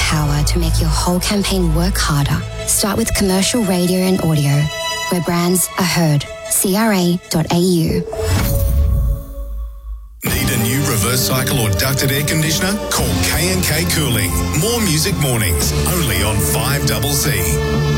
power to make your whole campaign work harder. Start with commercial radio and audio, where brands are heard. CRA.au. Need a new reverse cycle or ducted air conditioner? Call K&K Cooling. More Music Mornings, only on 5CC.